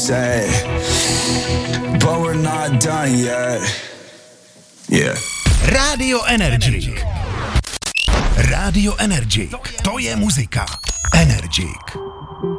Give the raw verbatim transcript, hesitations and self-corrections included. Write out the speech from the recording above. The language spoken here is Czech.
Say, but we're not done yet. Yeah. Rádio Energik. Rádio Energik. To je muzika. Energik.